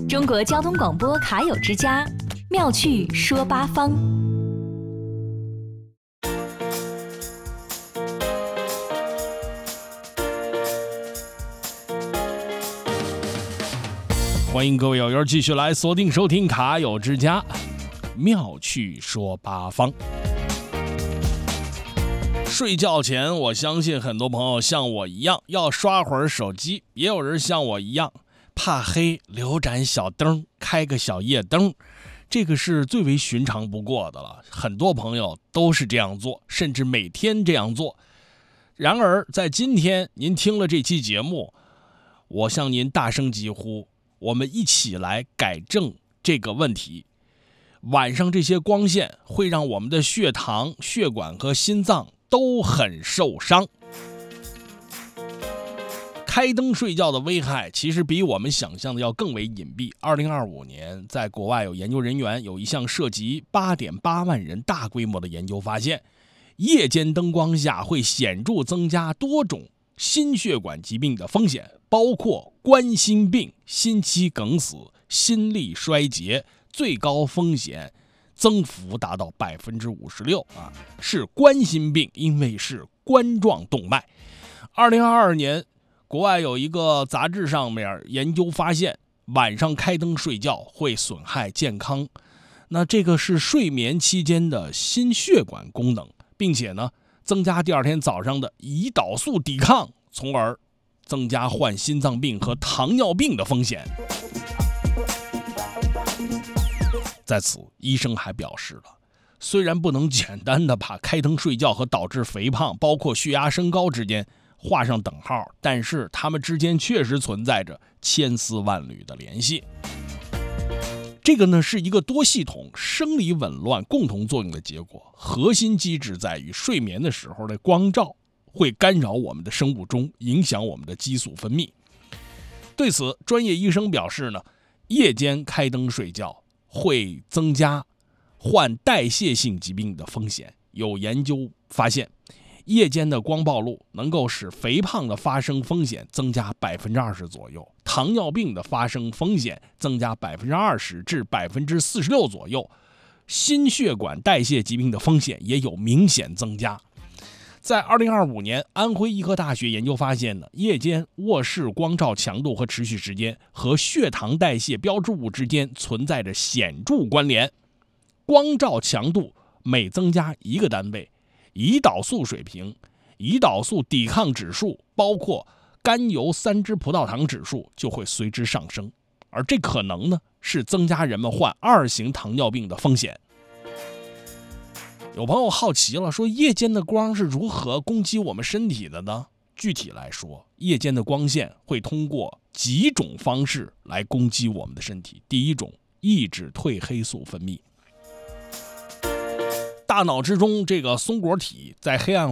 中国交通广播卡友之家，妙趣说八方。 欢迎各位友友继续来锁定收听卡友之家，妙趣说八方。睡觉前，我相信很多朋友像我一样要刷会儿手机，也有人像我一样怕黑，留盏小灯，开个小夜灯，这个是最为寻常不过的了。很多朋友都是这样做，甚至每天这样做。然而，在今天您听了这期节目，我向您大声疾呼，我们一起来改正这个问题。晚上这些光线会让我们的血糖、血管和心脏都很受伤。开灯睡觉的危害其实比我们想象的要更为隐蔽。2025年，在国外有研究人员有一项涉及8.8万人大规模的研究发现，夜间灯光下会显著增加多种心血管疾病的风险，包括冠心病、心肌梗死、心力衰竭，最高风险增幅达到56%啊！是冠心病，因为是冠状动脉。2022年，国外有一个杂志上面研究发现，晚上开灯睡觉会损害健康。那这个是睡眠期间的心血管功能，并且呢，增加第二天早上的胰岛素抵抗，从而增加患心脏病和糖尿病的风险。在此，医生还表示了，虽然不能简单的把开灯睡觉和导致肥胖，包括血压升高之间画上等号，但是它们之间确实存在着千丝万缕的联系。这个呢是一个多系统生理紊乱共同作用的结果，核心机制在于睡眠的时候的光照会干扰我们的生物钟，影响我们的激素分泌。对此，专业医生表示呢，夜间开灯睡觉会增加患代谢性疾病的风险。有研究发现，夜间的光暴露能够使肥胖的发生风险增加20%左右，糖尿病的发生风险增加20%至46%左右，心血管代谢疾病的风险也有明显增加。在2025年，安徽医科大学研究发现呢，夜间卧室光照强度和持续时间和血糖代谢标志物之间存在着显著关联。光照强度每增加1个单位，胰岛素水平、胰岛素抵抗指数，包括甘油三酯葡萄糖指数就会随之上升，而这可能呢是增加人们患2型糖尿病的风险。有朋友好奇了，说夜间的光是如何攻击我们身体的呢？具体来说，夜间的光线会通过几种方式来攻击我们的身体。第一种，抑制褪黑素分泌。大脑之中这个松果体在黑暗